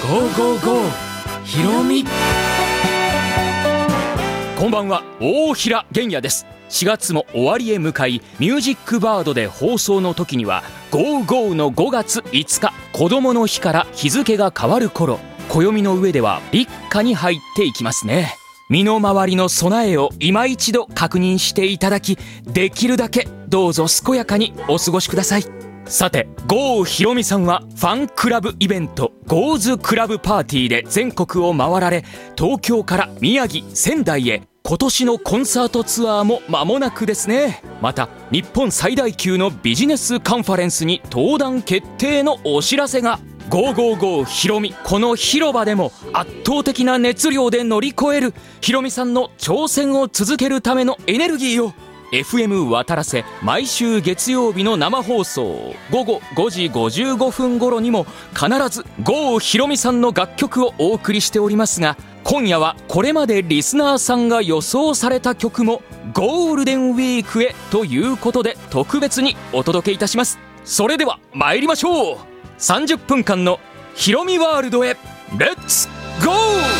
ゴーゴーゴーひろみ。こんばんは、大平玄也です。4月も終わりへ向かい、ミュージックバードで放送の時にはゴーゴーの5月5日子供の日から日付が変わる頃、暦の上では立夏に入っていきますね。身の回りの備えを今一度確認していただき、できるだけどうぞ健やかにお過ごしください。さて、郷ひろみさんはファンクラブイベントゴーズクラブパーティーで全国を回られ、東京から宮城、仙台へ今年のコンサートツアーも間もなくですね。また日本最大級のビジネスカンファレンスに登壇決定のお知らせが。ゴーゴーゴーひろみ、この広場でも圧倒的な熱量で乗り越えるひろみさんの挑戦を続けるためのエネルギーを FM 渡らせ、毎週月曜日の生放送午後5時55分頃にも必ず郷ひろみさんの楽曲をお送りしておりますが、今夜はこれまでリスナーさんが予想された曲もゴールデンウィークへということで特別にお届けいたします。それでは参りましょう。30分間のひろみワールドへレッツゴー。